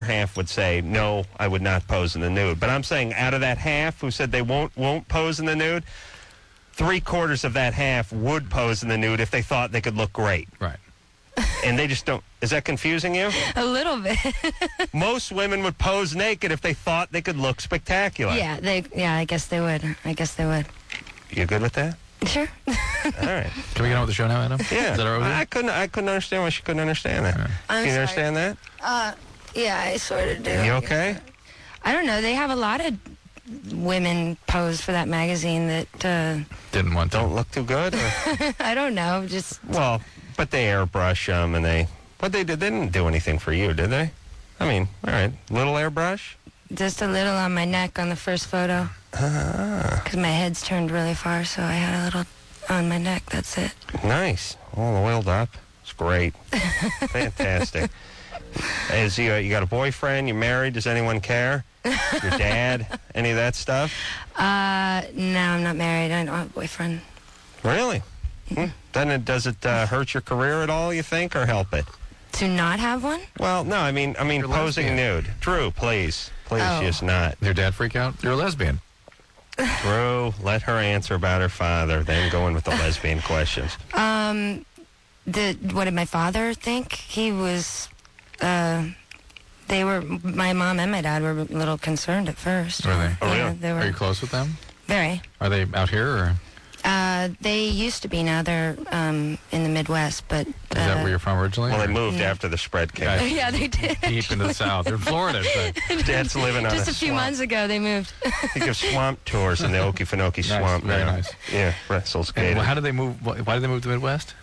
half would say, no, I would not pose in the nude. But I'm saying out of that half who said they won't pose in the nude, 3/4 of that half would pose in the nude if they thought they could look great. Right. And they just don't. Is that confusing you? A little bit. Most women would pose naked if they thought they could look spectacular. Yeah, I guess they would. You good with that? Sure. All right. Can we get on with the show now, Adam? Yeah. Is that all right? I couldn't understand why she couldn't understand that. I'm Can you sorry. understand that? Yeah, I sort of do. You okay? I don't know. They have a lot of women pose for that magazine that Didn't want to. Don't look too good? Or? I don't know. Just Well, but they airbrush them and they didn't do anything for you, did they? I mean, all right, little airbrush? just a little on my neck on the first photo. Because my head's turned really far, so I had a little on my neck. That's it. Nice. All oiled up. It's great. Fantastic. Is you got a boyfriend? You married? Does anyone care? Your dad? Any of that stuff? No, I'm not married. I don't have a boyfriend. Really? Does it hurt your career at all, you think, or help it? To not have one? Well, no, I mean You're posing lesbian. nude. Drew, please. Please, Oh. just not. Your dad freak out? You're a lesbian. Drew, let her answer about her father, then go in with the lesbian questions. What did my father think? He was, my mom and my dad were a little concerned at first. Were they? Oh, Yeah, really? they were Are you close with them? very. Are they out here, or They used to be. Now they're in the Midwest, but is that where you're from originally? Well, they or moved Yeah. after the spread came. Yeah. yeah, they did. deep into the South. They're in Florida. But Dad's living on Just a a few swamp. months ago, they moved. He gives swamp tours in the Okefenokee Nice, Swamp. very now. nice. Yeah, Russell's and Gated. how did they move? Why did they move to the Midwest?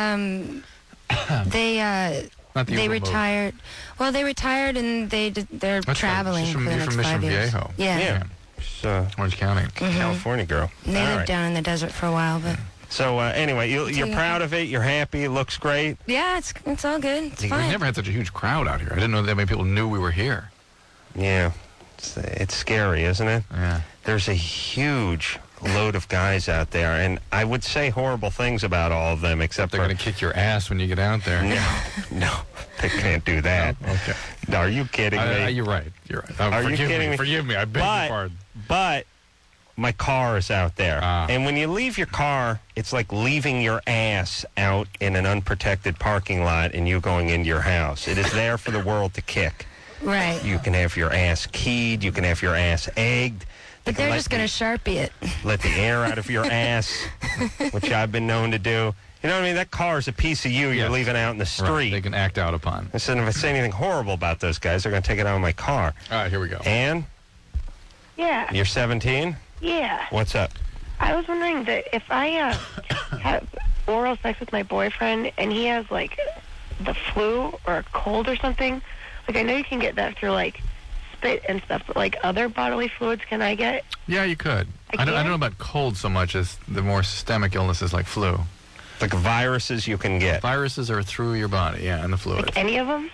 They Not the they usual move. retired. Well, they retired and they're That's right. traveling She's from- for the you're next from 5 Mission years. Viejo. Yeah. Yeah. She's Orange County. California girl. And they All lived right. down in the desert for a while, but So anyway, you're Yeah. proud of it. You're happy. It looks great. yeah, it's all good. It's We fine. never had such a huge crowd out here. I didn't know that many people knew we were here. Yeah, it's scary, isn't it? Yeah. There's a huge load of guys out there, and I would say horrible things about all of them, except They're for going to kick your ass when you get out there. no, they can't do that. Okay. No, are you kidding me? You're right. You're right. Are you kidding me? Forgive me. I beg your pardon. But my car is out there. Ah. And when you leave your car, it's like leaving your ass out in an unprotected parking lot and you going into your house. It is there for the world to kick. Right. You can have your ass keyed. You can have your ass egged. But they're just going to Sharpie it. Let the air out of your ass, which I've been known to do. You know what I mean? That car is a piece of you you're Yes. leaving out in the Right. street. They can act out upon. I said, if I say anything horrible about those guys, they're going to take it out of my car. All right, here we go. Ann, Yeah, you're 17? yeah. What's up? I was wondering that if I have oral sex with my boyfriend and he has, like, the flu or a cold or something, like, I know you can get that through, like, spit and stuff, but, like, other bodily fluids, can I get? Yeah, you could. I I don't can? know about cold so much as the more systemic illnesses like flu. Like viruses you can get. Viruses are through your body, yeah, and the fluids. Like, any of them?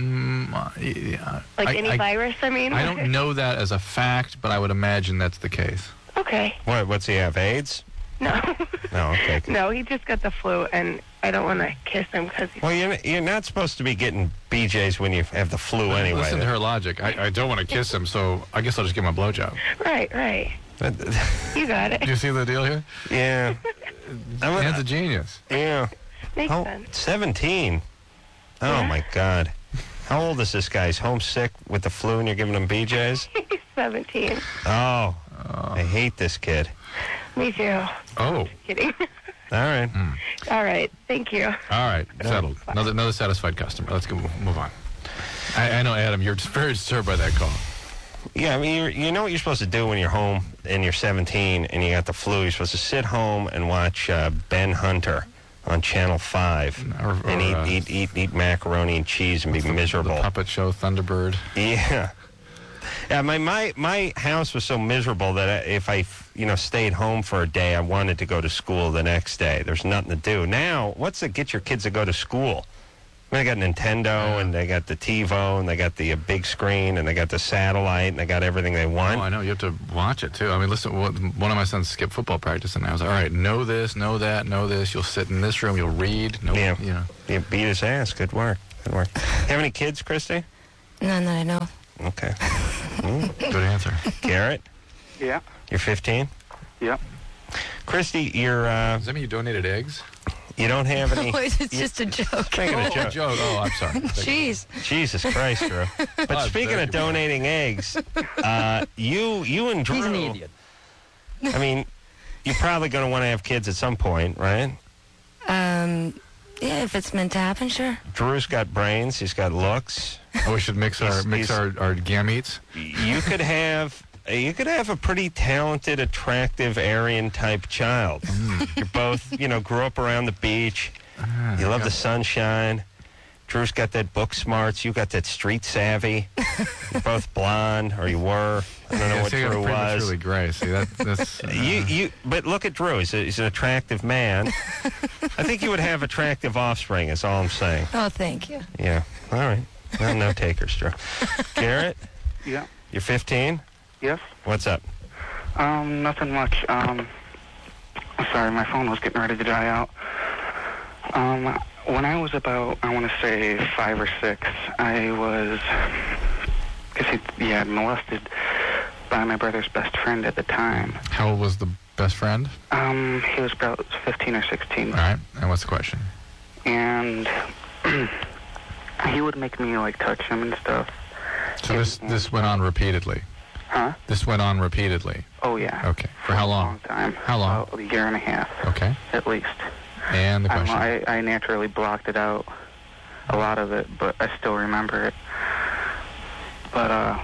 Yeah. Like, any virus, I mean? I don't know that as a fact, but I would imagine that's the case. Okay. What's he have, AIDS? No. No, okay. No, he just got the flu, and I don't want to kiss him because he's... Well, you're not supposed to be getting BJs when you have the flu anyway. Listen to her logic. I don't want to kiss him, so I guess I'll just give him a blowjob. Right. You got it. Do you see the deal here? Yeah. Dan's a genius. Yeah. Makes Oh, sense. 17. Oh, Yeah. my God. How old is this guy? He's homesick with the flu and you're giving him BJs? He's 17. Oh, I hate this kid. Me too. Oh, Kidding. All right. All right. Thank you. all right. Settled. Another satisfied customer. Let's go move on. I know, Adam, you're very disturbed by that call. Yeah, I mean, you know what you're supposed to do when you're home and you're 17 and you got the flu? You're supposed to sit home and watch Ben Hunter on Channel 5 Or, and eat macaroni and cheese and be miserable. The puppet show, Thunderbird. Yeah. Yeah, my house was so miserable that if I stayed home for a day, I wanted to go to school the next day. There's nothing to do. Now, what's to get your kids to go to school? I mean, they got Nintendo, and they got the TiVo, and they got the big screen, and they got the satellite, and they got everything they want. Oh, I know. You have to watch it, too. I mean, listen, one of my sons skipped football practice, and I was like, all right, know this, know that, know this. You'll sit in this room. You'll read. Yeah. You know. You beat his ass. Good work. Good work. You have any kids, Christy? None that I know. Okay. Good answer. Garrett, Yeah. you're 15. Yep. Christy, you're Does that mean you donated eggs? you don't have any. It's just a joke. Making a joke. Joke. Oh, I'm sorry. Jeez. Jesus Christ, Drew. But Oh, speaking thank of you, donating eggs, you and Drew. He's an idiot. I mean, you're probably going to want to have kids at some point, right? Yeah, if it's meant to happen, sure. Drew's got brains. He's got looks. Oh, we should mix our gametes. You could have a pretty talented, attractive Aryan type child. You're both, grew up around the beach. You love the sunshine. Drew's got that book smarts. You got that street savvy. You're both blonde, or you were. I don't know what Drew was. Really gray. See, that's. But look at Drew. He's an attractive man. I think you would have attractive offspring. Is all I'm saying. Oh, thank you. Yeah. All right. Well, no takers, Drew. Garrett, Yeah. you're 15. Yes. What's up? Nothing much. Sorry, my phone was getting ready to die out. When I was about, I want to say 5 or 6, I was, molested by my brother's best friend at the time. How old was the best friend? He was about 15 or 16. All right. And what's the question? And he would make me, touch him and stuff. So this went on repeatedly? Huh? This went on repeatedly? Oh, yeah. Okay. For how long? A long time. How long? About a year and a half. Okay. At least. And the I don't question? know, I naturally blocked it out, a lot of it, but I still remember it. But,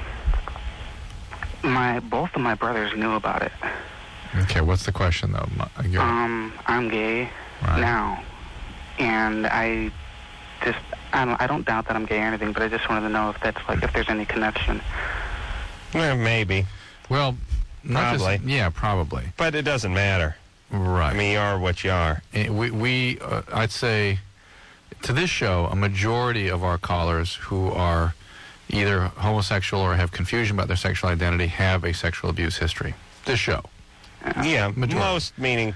both of my brothers knew about it. Okay, what's the question, though? I'm gay now, and I don't doubt that I'm gay or anything, but I just wanted to know if that's, if there's any connection. Well, maybe. Well, probably. Probably. But it doesn't matter. Right. I mean, you are what you are. I'd say, to this show, a majority of our callers who are either homosexual or have confusion about their sexual identity have a sexual abuse history. This show. Yeah, Majority. most, meaning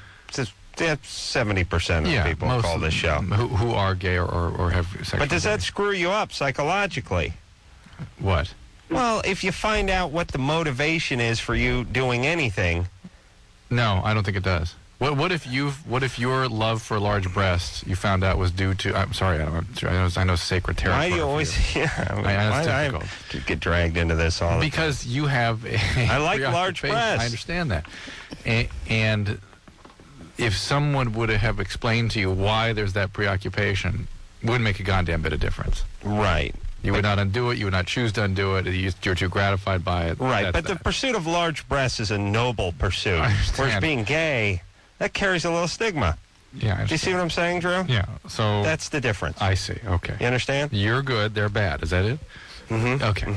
70% of people call this show. Who are gay or have sexual But does that identity. screw you up psychologically? What? Well, if you find out what the motivation is for you doing anything. No, I don't think it does. What if your love for large breasts you found out was due to? I'm sorry, I know sacred territory. Why do you always? Yeah, I I get dragged into this all the time. Because you have. I like large preoccupation. breasts. I understand that, and if someone would have explained to you why there's that preoccupation, it wouldn't make a goddamn bit of difference. Right. You would not undo it. You would not choose to undo it. You're too gratified by it. Right, That's but the that. pursuit of large breasts is a noble pursuit. I understand. Whereas being gay, that carries a little stigma. Yeah, I Do you see what I'm saying, Drew? Yeah. So That's the difference. I see. Okay. You understand? You're good. They're bad. Is that it? Mm-hmm.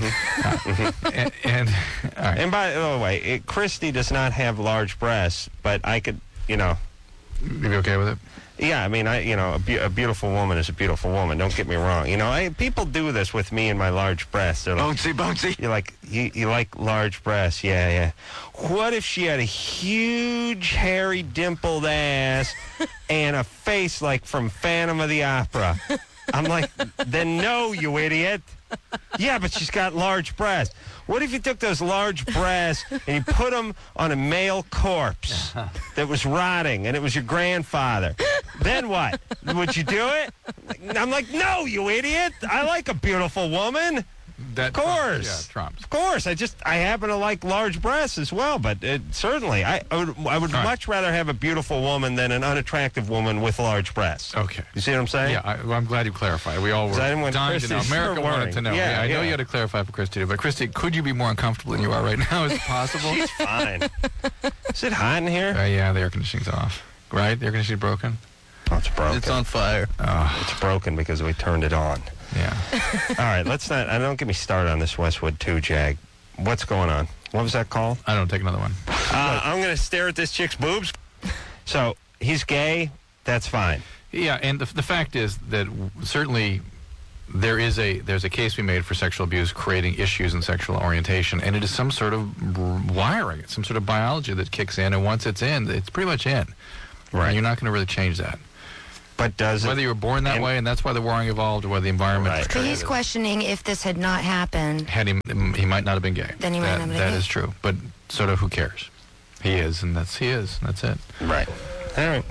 Okay. And all right. And by the way, Christy does not have large breasts, but I could, You be okay with it? yeah, I mean, a beautiful woman is a beautiful woman. Don't get me wrong. People do this with me and my large breasts. They're like, Bouncy. you're like, you like large breasts? Yeah. What if she had a huge, hairy, dimpled ass and a face like from Phantom of the Opera? I'm like, then no, you idiot. Yeah, but she's got large breasts. What if you took those large breasts and you put them on a male corpse that was rotting and it was your grandfather? Then what? Would you do it? I'm like, no, you idiot. I like a beautiful woman. That Of course. Yeah, trumps. Of course. I happen to like large breasts as well, but certainly I would right. much rather have a beautiful woman than an unattractive woman with large breasts. Okay. You see what I'm saying? Yeah, I'm glad you clarified. We all were 'Cause I didn't want dying to know. Christy to America start wanted to know. worrying. Yeah, I know yeah. you had to clarify for Christy, but Christy, could you be more uncomfortable than you are right now? Is it possible? She's fine. Is it hot in here? Yeah, the air conditioning's off. Right? The air conditioning's broken? Oh, it's broken. It's on fire. It's broken because we turned it on. Yeah. All right, let's not. Don't get me started on this Westwood 2, Jag. What's going on? What was that called? I don't take another one. I'm going to stare at this chick's boobs. So he's gay. That's fine. Yeah, and the fact is that certainly there's a case we made for sexual abuse creating issues in sexual orientation, and it is some sort of wiring, it's some sort of biology that kicks in, and once it's in, it's pretty much in. Right. And you're not going to really change that. But does it? Whether you were born that way, and that's why the wiring evolved, or whether the environment. Right. But he's questioning if this had not happened. Had he might not have been gay. Then he might not have been That gay. is true. But sort of, who cares? He is, and he is. That's it. Right. All right.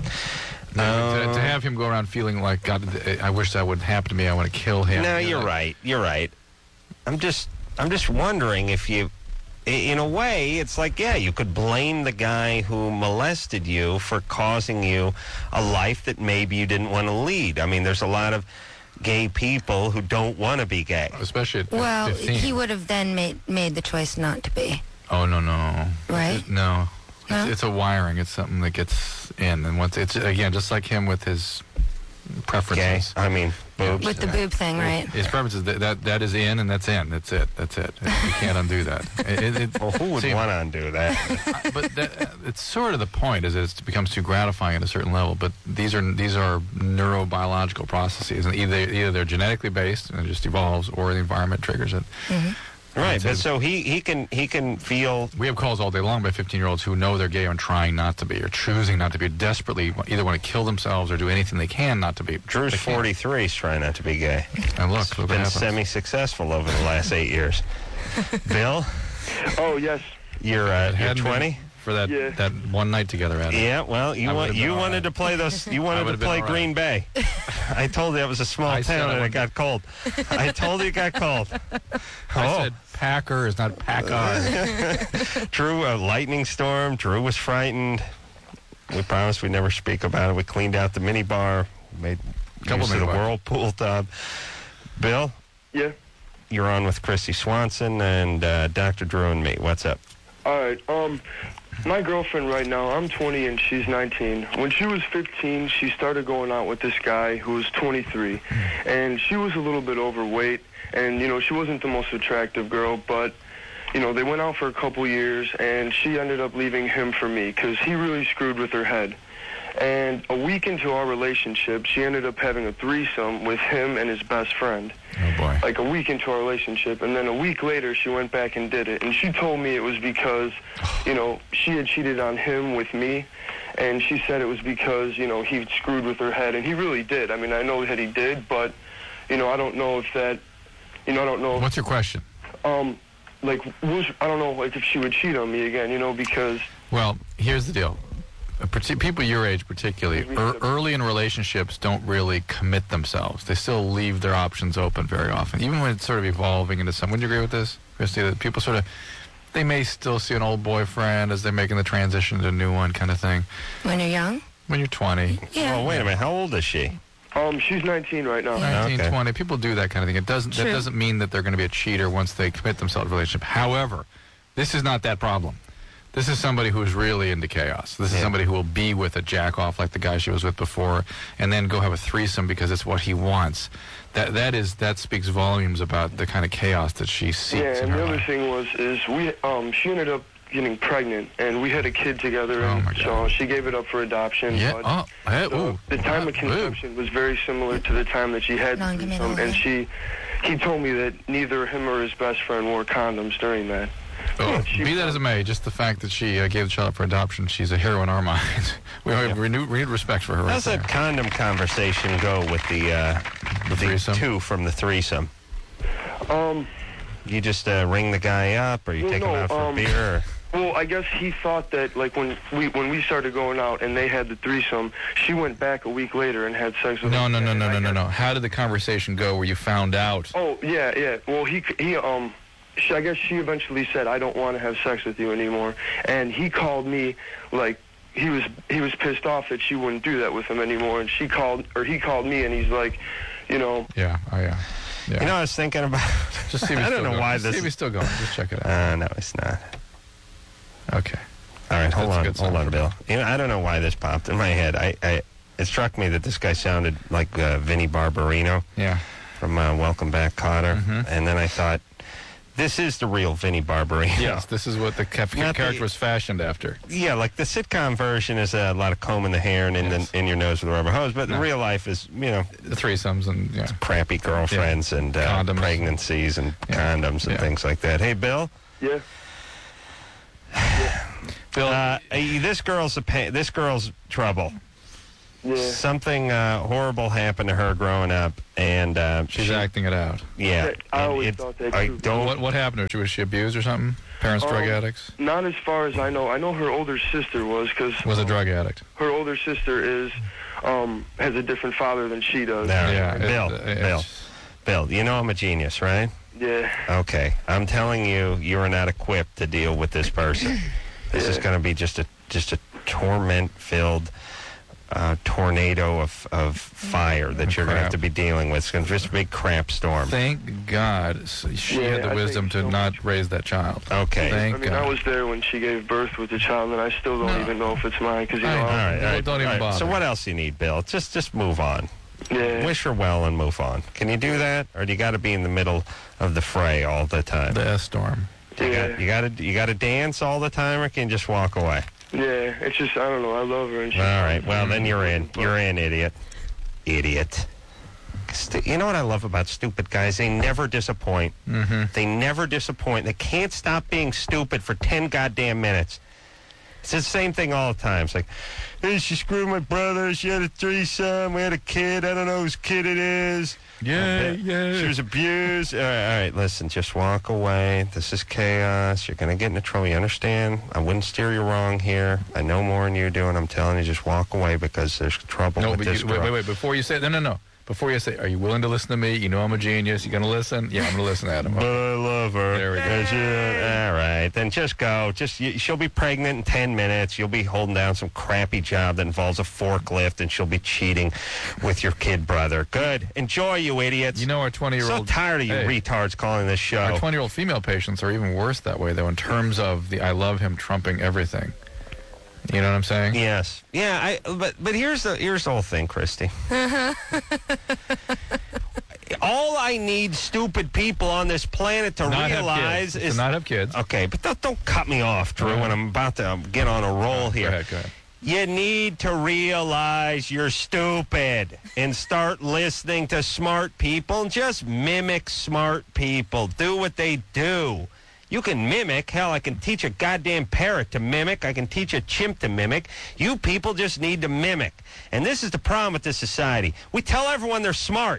To have him go around feeling like, God, I wish that would happen to me. I want to kill him. No, you're right. You're right. I'm just wondering if you, in a way, it's like, yeah, you could blame the guy who molested you for causing you a life that maybe you didn't want to lead. I mean, there's a lot of gay people who don't want to be gay. Especially at Well, 15. he would have then made the choice not to be. Oh, no. Right? No. No? It's a wiring. It's something that gets in. And once it's, again, just like him with his Gay. preferences. I mean, boobs. With the boob thing, right? His preferences, that is in, and that's in. That's it. You can't undo that. Well, who would want to undo that? But it's sort of the point, is that it becomes too gratifying at a certain level. But these are neurobiological processes, and either they're genetically based and it just evolves, or the environment triggers it. Mm-hmm. Right, but so he can feel. We have calls all day long by 15-year-olds who know they're gay and trying not to be, or choosing not to be, desperately either want to kill themselves or do anything they can not to be. Drew's 43, is trying not to be gay. And look He's what been happens. semi-successful over the last 8 years. Bill, Oh, yes. you're Hadn't 20. been For that Yeah. that one night together, Adam. Yeah, well, you would've been all wanted right. to play those. You I wanted to would've been play all right. Green Bay. I told you it was a small I said town I and it wouldn't. got cold. I told you it got cold. I said Packers, not Packard. Drew, a lightning storm. Drew was frightened. We promised we'd never speak about it. We cleaned out the mini bar. Made Couple use of the mini bar. whirlpool tub. Bill, Yeah. you're on with Christy Swanson and Dr. Drew and me. What's up? All right. My girlfriend right now, I'm 20 and she's 19. When she was 15, she started going out with this guy who was 23. And she was a little bit overweight. And, she wasn't the most attractive girl. But, they went out for a couple years. And she ended up leaving him for me because he really screwed with her head. And a week into our relationship, she ended up having a threesome with him and his best friend. Oh boy. Like a week into our relationship, and then a week later she went back and did it, and she told me it was because she had cheated on him with me, and she said it was because he screwed with her head, and he really did. I mean, I know that he did, but I don't know if that I don't know What's your question? I don't know if she would cheat on me again, because Well, here's the deal. People your age particularly, early in relationships don't really commit themselves. They still leave their options open very often, even when it's sort of evolving into some. Would you agree with this, Christy, that people sort of, they may still see an old boyfriend as they're making the transition to a new one kind of thing. When you're young? When you're 20, Yeah. Oh, wait a minute. How old is she? she's 19 right now. 19, Okay. 20, people do that kind of thing. That True. doesn't mean that they're going to be a cheater once they commit themselves to a relationship. However, this is not that problem. This is somebody who is really into chaos. This is somebody who will be with a jack-off like the guy she was with before and then go have a threesome because it's what he wants. That speaks volumes about the kind of chaos that she seeks Yeah, in and her the other life. thing was she ended up getting pregnant, and we had a kid together, Oh, and my God. so she gave it up for adoption. Yeah. But Oh, hey, so ooh. the time of Ooh. conception was very similar to the time that she had Non-committal, and yeah. he told me that neither him or his best friend wore condoms during that. Oh, she- be that as it may, just the fact that she gave the child up for adoption, she's a hero in our minds. We have renewed respect for her. Right How's that there. condom conversation go with the threesome? two from the threesome? Um, You just ring the guy up, or you Well, take him no, out for a beer? Or? well, I guess he thought that like when we started going out and they had the threesome, she went back a week later and had sex with No. him. And I guess- No. How did the conversation go where you found out? Oh, yeah. Well, I guess she eventually said, I don't want to have sex with you anymore. And he called me, like, he was pissed off that she wouldn't do that with him anymore. And he called me, and he's like, Yeah. Oh, yeah. Yeah. I was thinking about. Just see if I he's don't still know going. why Just this. see if he's still going. Just check it out. No, it's not. Okay. All right, hold That's a on, good sign. Bill. I don't know why this popped in my head. It struck me that this guy sounded like Vinnie Barbarino Yeah. from Welcome Back, Kotter. Mhm. And then I thought, this is the real Vinnie Barbarino. Yes, this is what the Not character the- was fashioned after. Yeah, like the sitcom version is a lot of combing the hair and Yes. in your nose with a rubber hose, but No. the real life is, The threesomes and crappy girlfriends and Condoms. pregnancies and Yeah. condoms and Yeah. things like that. Hey, Bill. yeah. Bill, this girl's trouble. Yeah. Something horrible happened to her growing up, and She's acting it out. Yeah. I and always it's- thought that I too. don't. What happened to her? Was she abused or something? Parents drug addicts? Not as far as I know. I know her older sister was, because Was a drug addict. her older sister has a different father than she does. No, Yeah, Bill. Bill, you know I'm a genius, right? Yeah. Okay, I'm telling you, you are not equipped to deal with this person. This is going to be just a torment-filled tornado of fire that you're going to have to be dealing with. It's going to be just a big crap storm. Thank God she had the I wisdom think to so not raise that child. Okay. Thank I mean, God. I was there when she gave birth with the child, and I still don't No. even know if it's mine, because, you I know, know. All right, all right, Don't even all right. bother. So what else you need, Bill? Just move on. yeah. Wish her well and move on. Can you do that, or do you got to be in the middle of the fray all the time? The S-storm. You got to dance all the time, or can you just walk away? Yeah, it's just, I don't know, I love her. And All right. Well, then you're in. You're in, idiot. Idiot. You know what I love about stupid guys? They never disappoint. Mm-hmm. They never disappoint. They can't stop being stupid for 10 goddamn minutes. It's the same thing all the time. It's like, hey, she screwed my brother. She had a threesome. We had a kid. I don't know whose kid it is. She was abused. All right, listen, just walk away. This is chaos. You're going to get into trouble. You understand? I wouldn't steer you wrong here. I know more than you do, and I'm telling you, just walk away because there's trouble No, with but this girl. wait. Before you say no. Before you say, are you willing to listen to me? You know I'm a genius. You gonna listen? Yeah, I'm gonna listen, Adam. But I love her. There we go. All right, then just go. She'll be pregnant in 10 minutes. You'll be holding down some crappy job that involves a forklift, and she'll be cheating with your kid brother. Good. Enjoy, you idiots. You know our so 20-year-old. tired of you retards calling this show. Our 20-year-old female patients are even worse that way, though, in terms of the "I love him" trumping everything. You know what I'm saying? Yes. Yeah. But here's the whole thing, Christy. All I need stupid people on this planet to Not realize have kids. is To not have kids. Okay, but don't cut me off, Drew, when I'm about to get on a roll here. Go ahead. You need to realize you're stupid and start listening to smart people and just mimic smart people. Do what they do. You can mimic. Hell, I can teach a goddamn parrot to mimic. I can teach a chimp to mimic. You people just need to mimic. And this is the problem with this society. We tell everyone they're smart.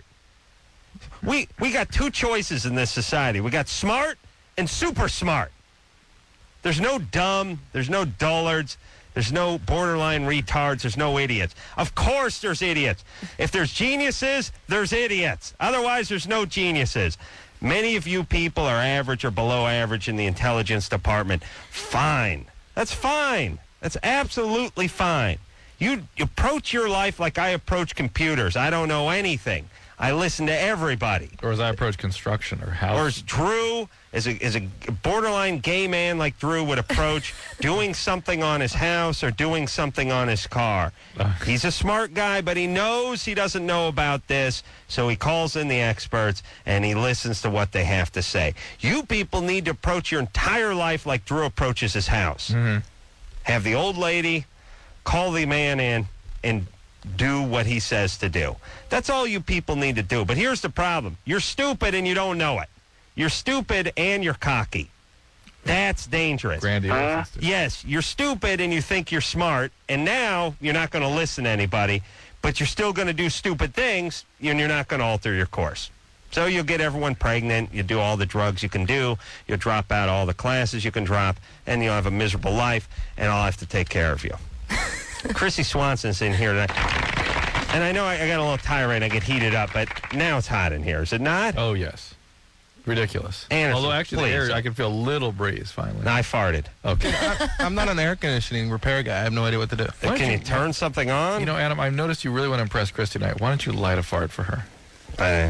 We got two choices in this society. We got smart and super smart. There's no dumb. There's no dullards. There's no borderline retards. There's no idiots. Of course there's idiots. If there's geniuses, there's idiots. Otherwise, there's no geniuses. Many of you people are average or below average in the intelligence department. Fine. That's fine. That's absolutely fine. You approach your life like I approach computers. I don't know anything. I listen to everybody. Or as I approach construction or house. Or as Drew, as a borderline gay man like Drew would approach doing something on his house or doing something on his car. He's a smart guy, but he knows he doesn't know about this, so he calls in the experts and he listens to what they have to say. You people need to approach your entire life like Drew approaches his house. Mm-hmm. Have the old lady call the man in and do what he says to do. That's all you people need to do. But here's the problem. You're stupid and you don't know it. You're stupid and you're cocky. That's dangerous. Grandiose. Yes, you're stupid and you think you're smart, and now you're not going to listen to anybody, but you're still going to do stupid things, and you're not going to alter your course. So you'll get everyone pregnant, you do all the drugs you can do, you'll drop out all the classes you can drop, and you'll have a miserable life, and I'll have to take care of you. Chrissy Swanson's in here tonight. And I know I got a little tirade, I get heated up, but now it's hot in here, is it not? Oh, yes. Ridiculous. Anderson, Although actually the please. air, I can feel a little breeze finally. No, I farted. Okay. I'm not an air conditioning repair guy. I have no idea what to do. Can you turn something on? You know, Adam, I've noticed you really want to impress Christy tonight. Why don't you light a fart for her? I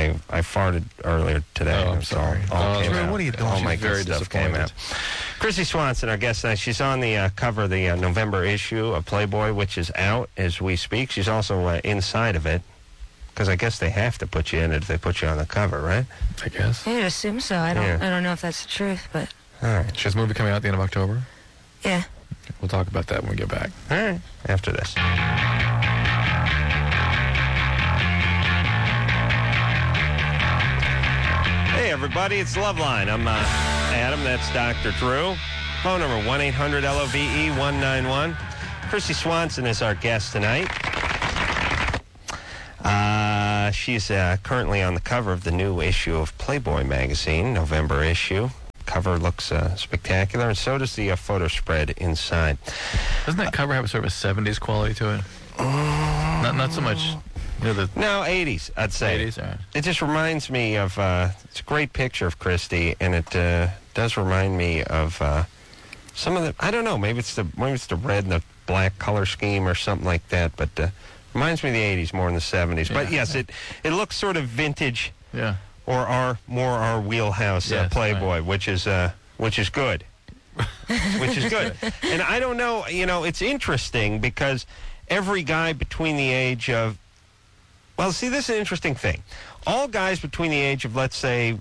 farted earlier today. Oh, I'm sorry. All came Drew, out. what are you doing? All my She's very good stuff came out. Chrissy Swanson, our guest tonight, she's on the cover of the November issue of Playboy, which is out as we speak. She's also inside of it, because I guess they have to put you in it if they put you on the cover, right? I guess. I would assume so. I don't know if that's the truth, but All right. She has a movie coming out at the end of October. yeah. We'll talk about that when we get back. All right. After this. Hey, everybody, it's Loveline. I'm Adam, that's Dr. Drew. Phone number 1-800-LOVE-191. Chrissy Swanson is our guest tonight. She's currently on the cover of the new issue of Playboy magazine, November issue. Cover looks spectacular, and so does the photo spread inside. Doesn't that cover have sort of a 70s quality to it? Not so much, you know, No, 80s, I'd say. 80s, all right. It just reminds me of, it's a great picture of Christy, and it does remind me of some of the, I don't know, maybe it's the red and the black color scheme or something like that, but reminds me of the 80s more than the 70s. Yeah. But yes, it looks sort of vintage. Yeah. Or our wheelhouse Yes, Playboy, right. which is good. Which is good. And I don't know, it's interesting because every guy between the age of, well, see, this is an interesting thing. All guys between the age of, let's say,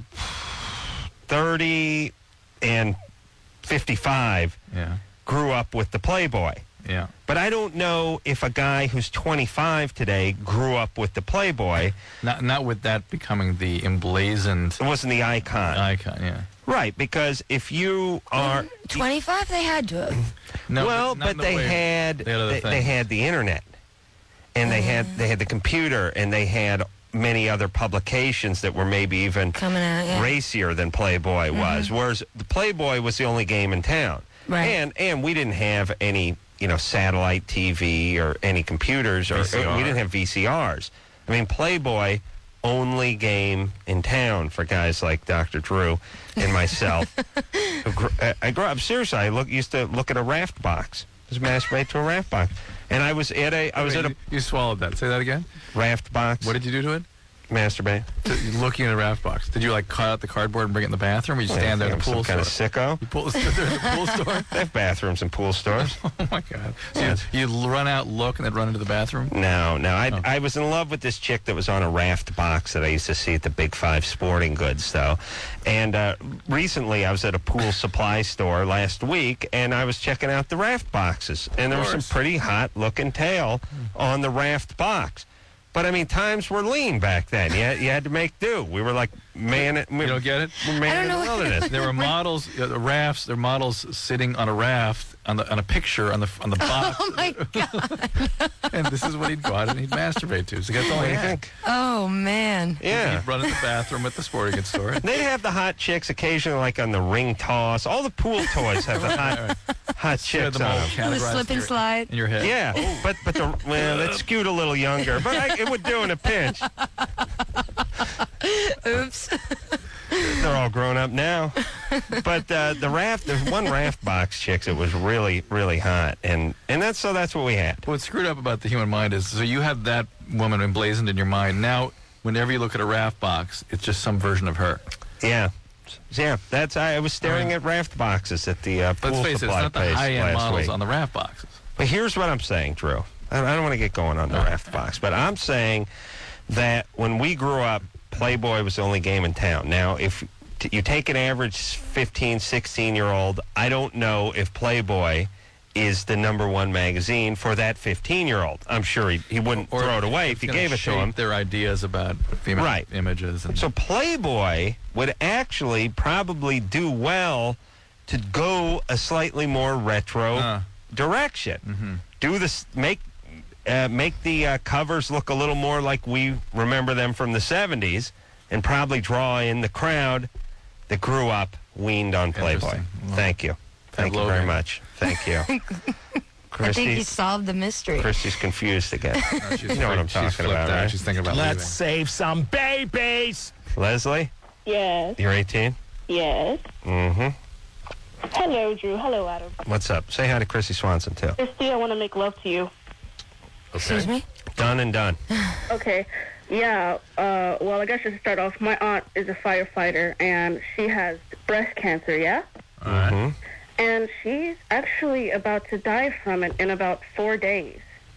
30 and 55 grew up with the Playboy. Yeah. But I don't know if a guy who's 25 today grew up with the Playboy. Not with that becoming the emblazoned It wasn't the icon. yeah. Right, because if you are 25, they had to have. No, well, not but in the they way- had they had other they things. had the internet, and they had the computer, and they had many other publications that were maybe even Coming out, yeah. racier than Playboy was. Whereas the Playboy was the only game in town, Right. And we didn't have any satellite TV or any computers, or VCR. we didn't have VCRs. I mean, Playboy, only game in town for guys like Dr. Drew and myself. I grew up, seriously, used to look at a raft box. Just masturbate to a raft box. And I was at a You swallowed that. Say that again. raft box. What did you do to it? Masturbate. Looking at a raft box. Did you cut out the cardboard and bring it in the bathroom, or you stand there in the pool some store? kind of sicko. You stood there in the pool store? They have bathrooms in pool stores. Oh my God! So you run out, look, and then run into the bathroom? No. I was in love with this chick that was on a raft box that I used to see at the Big Five Sporting Goods, though. And recently, I was at a pool supply store last week, and I was checking out the raft boxes, and there was some pretty hot-looking tail on the raft box. But, I mean, times were lean back then. You had to make do. We were like, You don't get it? We're man in the wilderness. There were models, the rafts. There were models sitting on a raft on a picture on the box. Oh, my God. And this is what he'd go out and he'd masturbate to. So that's all What do he you had. think? Oh, man. Yeah. He'd run in the bathroom at the sporting goods store. They'd have the hot chicks occasionally, like on the ring toss. All the pool toys have the hot You had chicks them all on them. The categorized slip in and your- slide. in your head. Yeah, but that skewed a little younger, but it would do in a pinch. Oops. They're all grown up now. But there's one raft box chicks that was really, really hot, and that's what we had. What's screwed up about the human mind is, so you have that woman emblazoned in your mind. Now, whenever you look at a raft box, it's just some version of her. Yeah. I was staring at raft boxes at the pool Let's face it, it's supply not the place high-end last models week. on the raft boxes. But here's what I'm saying, Drew. I don't want to get going on the raft box, but I'm saying that when we grew up, Playboy was the only game in town. Now, if you take an average 15, 16-year-old, I don't know if Playboy is the #1 magazine for that 15-year-old. I'm sure he wouldn't throw it away if you gave it to him. Their ideas about female Right. images. And So Playboy would actually probably do well to go a slightly more retro direction. Do this, make the covers look a little more like we remember them from the 70s, and probably draw in the crowd that grew up weaned on Playboy. Interesting. Well, Thank you very loading. much. Thank you. I think you Christy, solved the mystery. Christy's confused again. No, she's You know what I'm she's talking flipped about, out. right? She's thinking about leaving. save some babies. Leslie, Yes, you're 18? yes. Mm-hmm. Hello, Drew. Hello, Adam. What's up? Say hi to Chrissy Swanson, too. Christy, I want to make love to you. Excuse me? Done and done. Okay. Yeah, well, I guess just to start off, my aunt is a firefighter, and she has breast cancer, yeah? Mm-hmm. And she's actually about to die from it in about 4 days.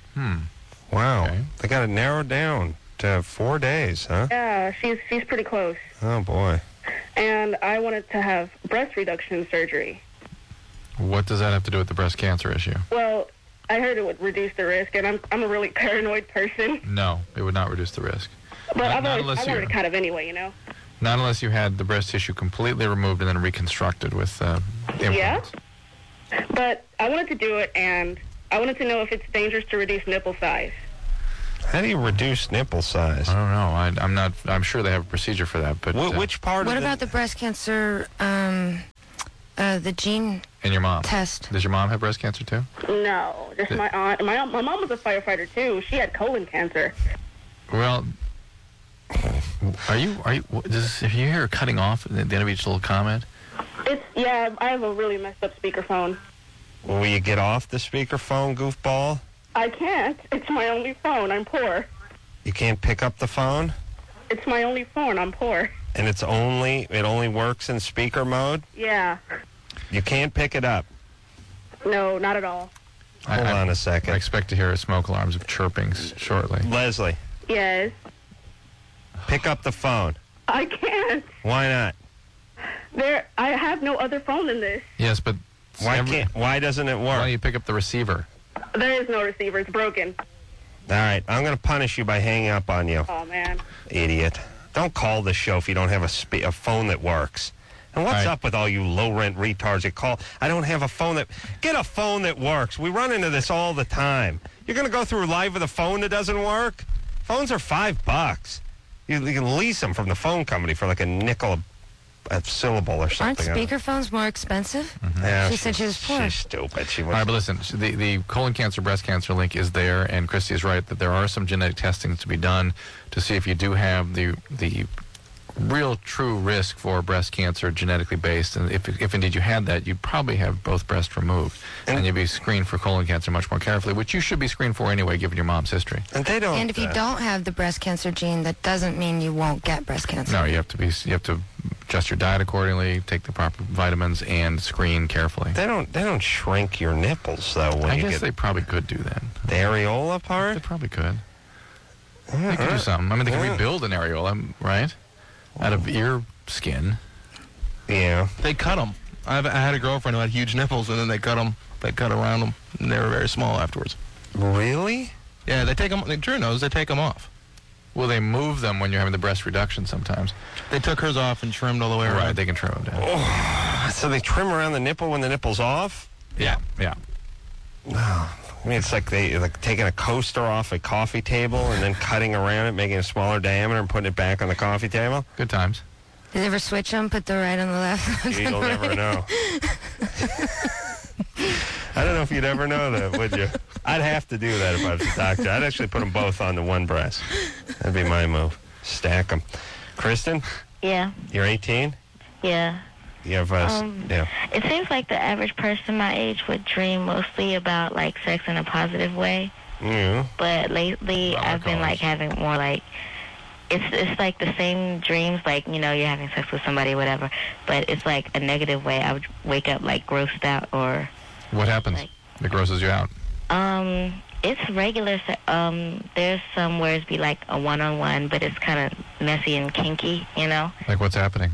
Wow. Okay. They got it narrowed down to 4 days, huh? Yeah, she's pretty close. Oh, boy. And I wanted to have breast reduction surgery. What does that have to do with the breast cancer issue? Well, I heard it would reduce the risk, and I'm a really paranoid person. No, it would not reduce the risk. But Not I've unless already you're- kind of anyway, you know? Not unless you had the breast tissue completely removed and then reconstructed with implants. But I wanted to do it, and I wanted to know if it's dangerous to reduce nipple size. How do you reduce nipple size? I don't know. I'm not. I'm sure they have a procedure for that. But Which part? What of about the breast cancer, the gene and your mom test? Does your mom have breast cancer too? No, just my aunt. My mom was a firefighter too. She had colon cancer. Well, are you? If you hear her cutting off at the end of each little comment? Yeah. I have a really messed up speakerphone. Will you get off the speakerphone, goofball? I can't. It's my only phone. I'm poor. You can't pick up the phone? It's my only phone. I'm poor. And it only works in speaker mode? Yeah. You can't pick it up? No, not at all. Hold on a second. I expect to hear smoke alarms of chirping shortly. Leslie, Yes. pick up the phone. I can't. Why not? I have no other phone than this. Yes, but Why doesn't it work? why don't you pick up the receiver? There is no receiver. It's broken. All right, I'm going to punish you by hanging up on you. Oh, man. Idiot. Don't call the show if you don't have a phone that works. And what's up with all you low-rent retards that call? I don't have a phone that... Get a phone that works. We run into this all the time. You're going to go through life with a phone that doesn't work? Phones are $5. You can lease them from the phone company for like a nickel a syllable or Aren't something. speakerphones more expensive? Yeah, She said she was poor. She's stupid. She was... All right, but listen, the colon cancer, breast cancer link is there, and Christy is right that there are some genetic testing to be done to see if you do have the real true risk for breast cancer genetically based, and if indeed you had that, you'd probably have both breasts removed, and you'd be screened for colon cancer much more carefully, which you should be screened for anyway, given your mom's history. And they don't. And if you don't have the breast cancer gene, that doesn't mean you won't get breast cancer. No, you have to adjust your diet accordingly, take the proper vitamins, and screen carefully. They don't shrink your nipples though. When I you guess get they probably could do that. The areola part. They probably could. They could do something. I mean, they can rebuild an areola, right? Out of ear skin. Yeah. They cut them. I had a girlfriend who had huge nipples, and then they cut them. They cut around them, and they were very small afterwards. Really? Yeah, they take them. Drew knows they take them off. Well, they move them when you're having the breast reduction sometimes. They took hers off and trimmed all the way around. Right, they can trim them down. Oh, so they trim around the nipple when the nipple's off? Yeah. I mean, it's like taking a coaster off a coffee table and then cutting around it, making a smaller diameter, and putting it back on the coffee table. Good times. Did you ever switch them? Put the right on the left? You'll never know. I don't know if you'd ever know that, would you? I'd have to do that if I was a doctor. I'd actually put them both on the one breast. That'd be my move. Stack them. Kristen? Yeah. You're 18? Yeah. You have yeah. It seems like the average person my age would dream mostly about like sex in a positive way. Yeah. But lately I've been like having more like it's like the same dreams, like, you know, you're having sex with somebody, whatever, but it's like a negative way. I would wake up like grossed out or... What happens? That grosses you out? It's regular. There's some where it'd be like a one-on-one, but it's kind of messy and kinky, you know? Like what's happening?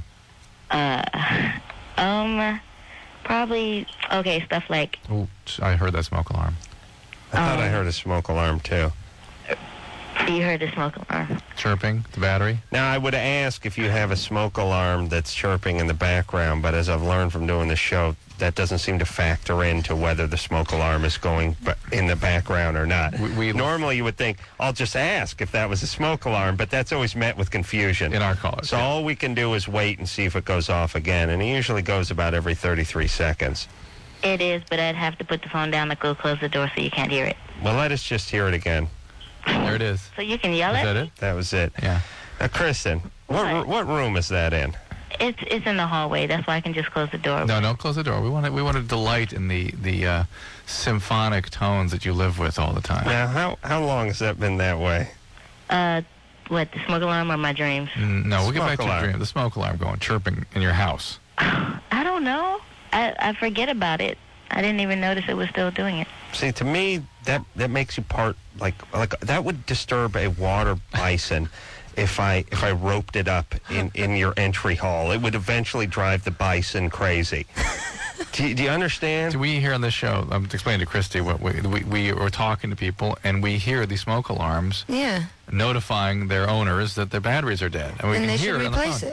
Probably, okay, stuff like... Oh, I heard that smoke alarm. I thought I heard a smoke alarm, too. You heard the smoke alarm. Chirping, the battery? Now, I would ask if you have a smoke alarm that's chirping in the background, but as I've learned from doing this show, that doesn't seem to factor into whether the smoke alarm is going in the background or not. Normally, you would think, I'll just ask if that was a smoke alarm, but that's always met with confusion. In our callers. So all we can do is wait and see if it goes off again, and it usually goes about every 33 seconds. It is, but I'd have to put the phone down, like go close the door so you can't hear it. Well, let us just hear it again. There it is. So you can yell Is it? that it? That was it. Yeah. Now, Kristen, what room is that in? It's in the hallway. That's why I can just close the door. No, don't close the door. We want to delight in the symphonic tones that you live with all the time. Now, how long has that been that way? What, the smoke alarm or my dreams? No, we'll get back to alarm. your dream. The smoke alarm going, chirping in your house. I don't know. I forget about it. I didn't even notice it was still doing it. See, to me, that makes you part like that would disturb a water bison if I roped it up in your entry hall. It would eventually drive the bison crazy. Do you understand? So we here on this show, I'm explaining to Christy what we were talking to people, and we hear these smoke alarms Yeah. notifying their owners that their batteries are dead, and we And can they hear should it on the replace phone. it.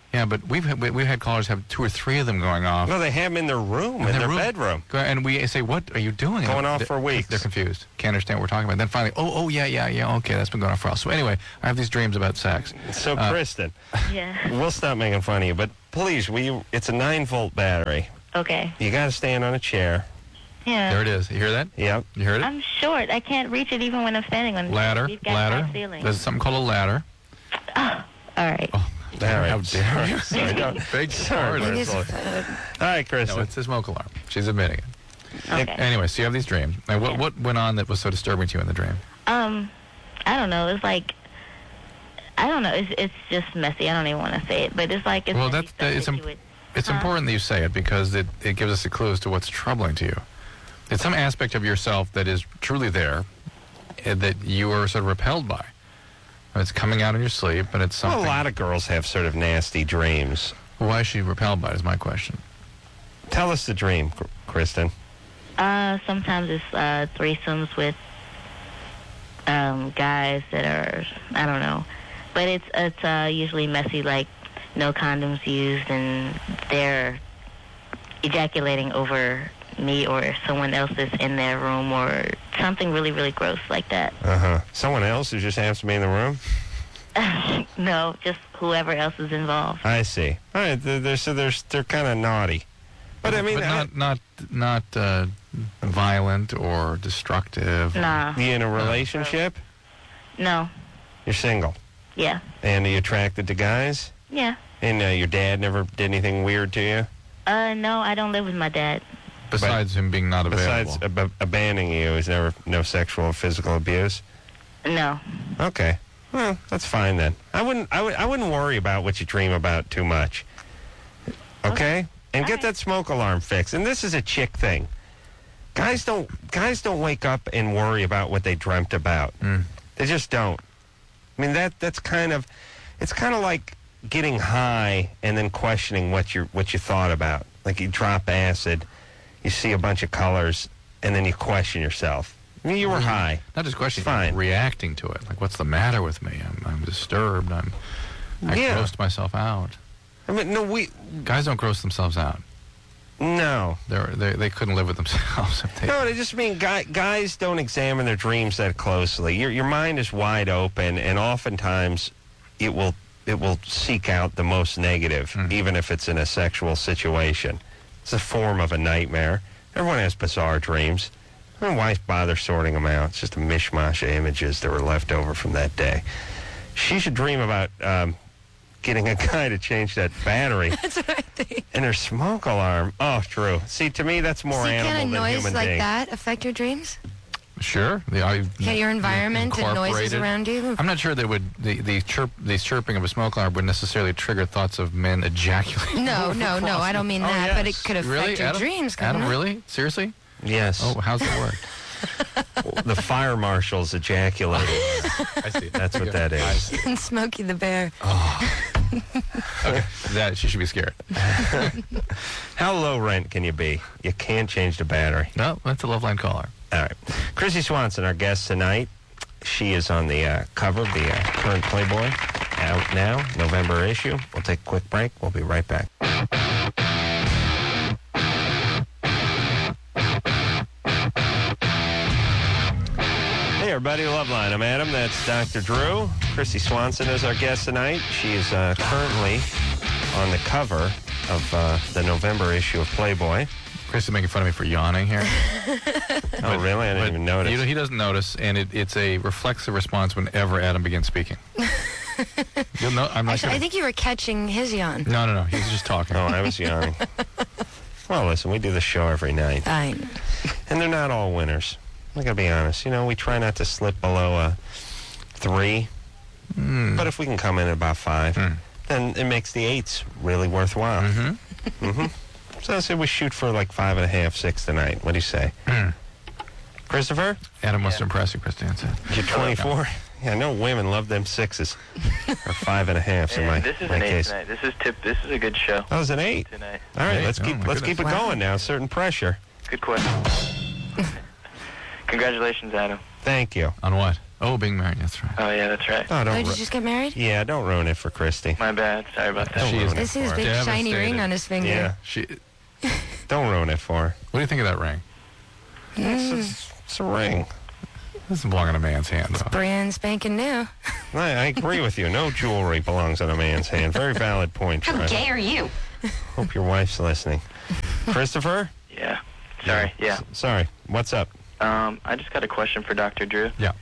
Yeah, but we've had callers have 2 or 3 of them going off. No, they have them in their room, in their bedroom. And we say, what are you doing? Going off for weeks. They're confused. Can't understand what we're talking about. Then finally, yeah, okay, that's been going on for a while. So anyway, I have these dreams about sex. So, Kristen, Yeah. we'll stop making fun of you, but please, it's a 9-volt battery. Okay. You got to stand on a chair. Yeah. There it is. You hear that? Yep. You heard it? I'm short. I can't reach it even when I'm standing on Ladder. We've got high ceiling. There's something called a ladder. Oh, all right. Oh, All right. How dare you? Sorry, don't- Big Sorry, pardon. All right, Kristen. No, it's a smoke alarm. She's admitting it. Okay. Anyway, so you have these dreams. Now, what went on that was so disturbing to you in the dream? I don't know. It's like, I don't know. It's just messy. I don't even want to say it, but it's like it's Well, messy stuff that you would. It's important that you say it because it gives us a clue as to what's troubling to you. It's some aspect of yourself that is truly there, that you are sort of repelled by. It's coming out in your sleep, and it's something. Well, a lot of girls have sort of nasty dreams. Why is she repelled by it is my question. Tell us the dream, Kristen. Sometimes it's threesomes with guys that are, I don't know, but it's usually messy, like no condoms used, and they're ejaculating over me or someone else that's in their room or something really, really gross like that. Someone else who just happens to be in the room? No, just whoever else is involved. I see. All right, they're kind of naughty. But I mean, not violent or destructive. No. You in a relationship? No. You're single? Yeah. And are you attracted to guys? Yeah. And your dad never did anything weird to you? No, I don't live with my dad. Besides him being not available. Besides abandoning you, is never no sexual or physical abuse? No. Okay. Well, that's fine then. I wouldn't worry about what you dream about too much. Okay? And get that smoke alarm fixed. And this is a chick thing. Guys don't wake up and worry about what they dreamt about. They just don't. I mean that's kind of like getting high and then questioning what you thought about. Like you drop acid, you see a bunch of colors, and then you question yourself. I mean, you were high. Not just questioning, fine. Reacting to it. Like, what's the matter with me? I'm disturbed. I grossed myself out. I mean, no, guys don't gross themselves out. No. They couldn't live with themselves if they... No, I just mean guys don't examine their dreams that closely. Your mind is wide open, and oftentimes it will seek out the most negative, even if it's in a sexual situation. It's a form of a nightmare. Everyone has bizarre dreams. I mean, why bother sorting them out? It's just a mishmash of images that were left over from that day. She should dream about getting a guy to change that battery. That's what I think. And her smoke alarm. Oh, true. See, to me, that's more animal than human being. Can a noise like that affect your dreams? Sure. Can your environment and noises around you? I'm not sure that the chirping of a smoke alarm would necessarily trigger thoughts of men ejaculating. No, I don't mean that, but it could affect your dreams. Adam, really? Seriously? Yes. Oh, how's it work? The fire marshal's ejaculating. I see. That's what that is. And Smokey the Bear. Oh. Okay. That she should be scared. How low rent can you be? You can't change the battery. No, that's a Loveline caller. All right. Chrissy Swanson, our guest tonight. She is on the cover of the current Playboy, out now, November issue. We'll take a quick break. We'll be right back. Hey, everybody, Loveline. I'm Adam. That's Dr. Drew. Chrissy Swanson is our guest tonight. She is currently on the cover of the November issue of Playboy. Chris is making fun of me for yawning here. Oh, really? I didn't even notice. He doesn't notice, and it's a reflexive response whenever Adam begins speaking. You'll know, Actually, I think you were catching his yawn. No. He's just talking. Oh, I was yawning. Well, listen, we do the show every night. Fine. And they're not all winners. I gotta be honest. You know, we try not to slip below a 3. But if we can come in at about 5, then it makes the 8s really worthwhile. So I say we shoot for like 5.5, 6 tonight. What do you say? Christopher? Adam wants to impress you, Christian said. You're 24? Yeah, I know women love them 6s. Or 5.5s in my case. This is an 8 tonight. This is a good show. That was an 8? Tonight. All right, let's keep it going now. Certain pressure. Good question. Congratulations, Adam. Thank you. On what? Oh, being married, that's right. Oh, yeah, that's right. Oh, Oh, did you just get married? Yeah, don't ruin it for Christy. My bad. Sorry about that. I see his big shiny ring on his finger. Yeah. Don't ruin it for her. What do you think of that ring? It's a ring. It doesn't belong in a man's hand, though. Brand spanking new. I agree with you. No jewelry belongs in a man's hand. Very valid point. How Trevor. gay are you? Hope your wife's listening. Christopher? Yeah. Sorry. Yeah. Sorry. What's up? I just got a question for Dr. Drew. Yeah.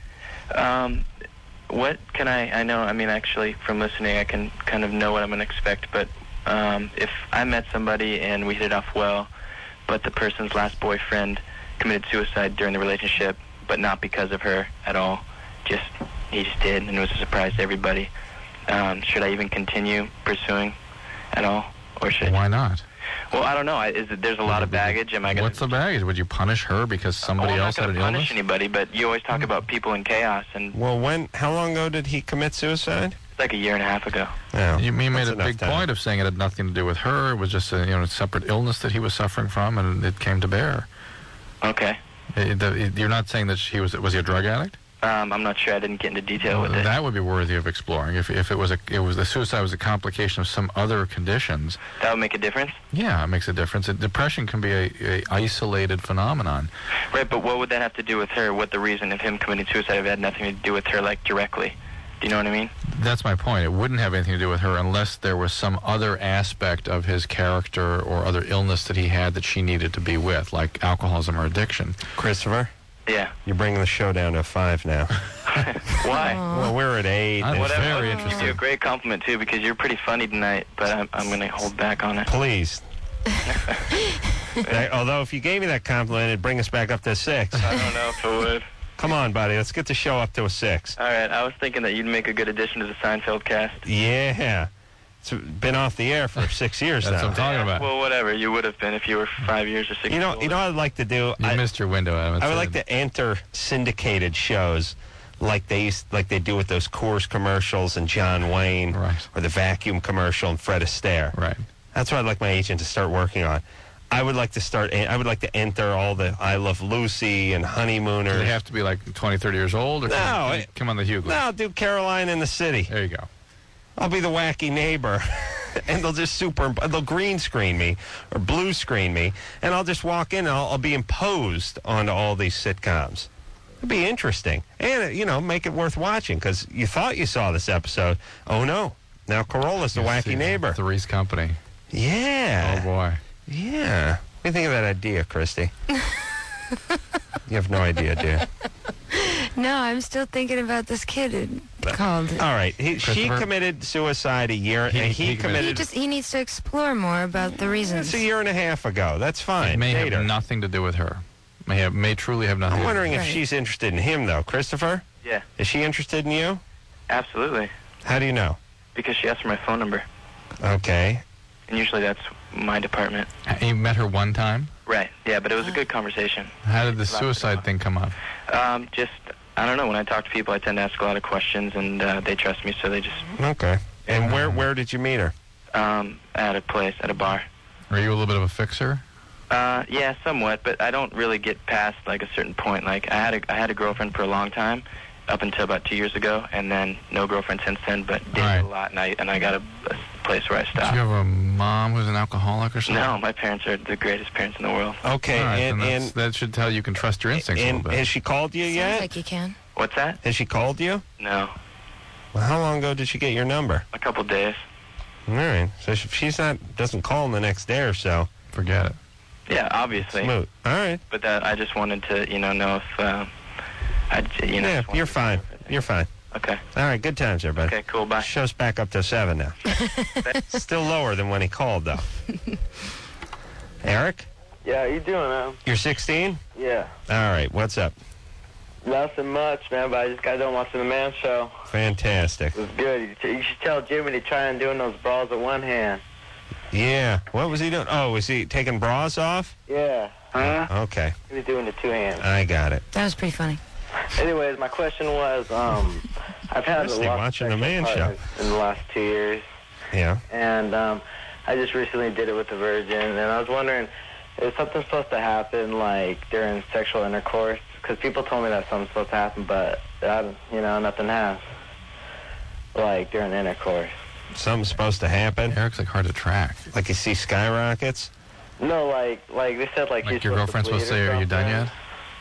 What can I know, I mean, actually, from listening, I can kind of know what I'm going to expect, but if I met somebody and we hit it off well, but the person's last boyfriend committed suicide during the relationship, but not because of her at all, he just did, and it was a surprise to everybody, should I even continue pursuing at all, or should Why not? Well, I don't know. There's a lot of baggage. Am I going? What's the baggage? Would you punish her because somebody else had an illness? I'm not going to punish anybody, but you always talk about people in chaos. And Well, how long ago did he commit suicide? Like a year and a half ago. Yeah, you made a big point of saying it had nothing to do with her. It was just a separate illness that he was suffering from, and it came to bear. Okay. You're not saying that was he a drug addict? I'm not sure. I didn't get into detail with it. That would be worthy of exploring. If the suicide was a complication of some other conditions. That would make a difference? Yeah, it makes a difference. Depression can be a isolated phenomenon. Right, but what would that have to do with her? What the reason of him committing suicide had nothing to do with her, like, directly? Do you know what I mean? That's my point. It wouldn't have anything to do with her unless there was some other aspect of his character or other illness that he had that she needed to be with, like alcoholism or addiction. Christopher? Yeah. You're bringing the show down to 5 now. Why? Well, we're at 8. Very interesting. Give you a great compliment, too, because you're pretty funny tonight, but I'm going to hold back on it. Please. Although, if you gave me that compliment, it'd bring us back up to 6. I don't know if it would. Come on, buddy. Let's get the show up to a 6. All right. I was thinking that you'd make a good addition to the Seinfeld cast. Yeah. It's been off the air for 6 years now. That's what I'm talking about. Well, whatever. You would have been if you were 5 years or 6 years You know older. what I'd like to do? You missed your window, Adam. I would like to enter syndicated shows like they do with those Coors commercials and John Wayne, or the vacuum commercial and Fred Astaire. Right. That's what I'd like my agent to start working on. I would like to enter all the I Love Lucy and Honeymooners. Do they have to be like 20, 30 years old? Or come on the Hughley? No, I'll do Caroline in the City. There you go. I'll be the wacky neighbor. And they'll just they'll green screen me or blue screen me, and I'll just walk in and I'll be imposed onto all these sitcoms. It'd be interesting. And, make it worth watching, because you thought you saw this episode. Oh, no. Now Corolla's the wacky neighbor. Three's Company. Yeah. Oh, boy. Yeah. What do you think of that idea, Christy? You have no idea, do you? No, I'm still thinking about this kid who called. All right. She committed suicide a year, and he committed... He needs to explore more about the reasons. It's a year and a half ago. That's fine. It may have nothing to do with her. May truly have nothing I'm to do wondering with if her. she's interested in him, though. Christopher? Yeah. Is she interested in you? Absolutely. How do you know? Because she asked for my phone number. Okay. And usually that's my department. You met her one time? Right. Yeah, but it was a good conversation. How did the suicide thing come up? I don't know. When I talk to people, I tend to ask a lot of questions, and they trust me, so they just... Okay. And where did you meet her? At a place, at a bar. Are you a little bit of a fixer? Yeah, somewhat, but I don't really get past, like, a certain point. Like, I had a girlfriend for a long time, up until about 2 years ago, and then no girlfriend since then, but dated a lot, and I got a place where I stopped. Do you have a mom who's an alcoholic or something? No, my parents are the greatest parents in the world. Okay, and that should tell you can trust your instincts a little bit. Has she called you yet? Sounds like you can. What's that? Has she called you? No. Well, how long ago did she get your number? A couple days. All right. So if she's doesn't call in the next day or so, forget it. Yeah, obviously. Smooth. All right. But I just wanted to, know if Yeah, you're fine. You're fine. Okay. All right. Good times, everybody. Okay, cool. Bye. Show's back up to 7 now. Still lower than when he called, though. Eric? Yeah, how you doing, man? You're 16? Yeah. All right. What's up? Nothing much, man, but I just got done watching the Man Show. Fantastic. It was good. You should tell Jimmy to try and doing those bras with one hand. Yeah. What was he doing? Oh, was he taking bras off? Yeah. Huh? Okay. He was doing the two hands. I got it. That was pretty funny. Anyways, my question was, I've had a lot watching the Man Show in the last 2 years. Yeah. And I just recently did it with the Virgin, and I was wondering, is something supposed to happen, like, during sexual intercourse? Because people told me that something's supposed to happen, but nothing has. Like, during intercourse. Something's supposed to happen. Eric's, like, hard to track. Like you see skyrockets? No, like they said, like your girlfriend's supposed to say, "Are you done yet?"